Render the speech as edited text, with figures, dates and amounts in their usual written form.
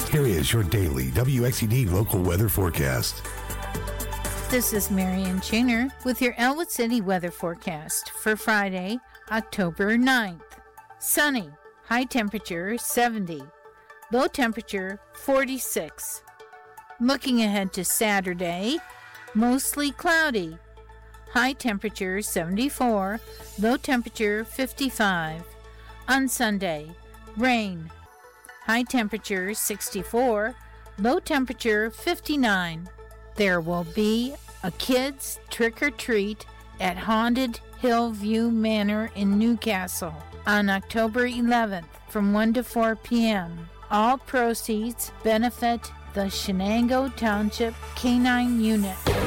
Here is your daily WXED local weather forecast. This is Marion Chainer with your Elwood City weather forecast for Friday, October 9th. Sunny, high temperature 70, low temperature 46. Looking ahead to Saturday, mostly cloudy, high temperature 74, low temperature 55. On Sunday, rain, high temperature 64, low temperature 59. There will be a kids' trick-or-treat at Haunted Hillview Manor in Newcastle on October 11th from 1 to 4 p.m. All proceeds benefit the Shenango Township Canine Unit.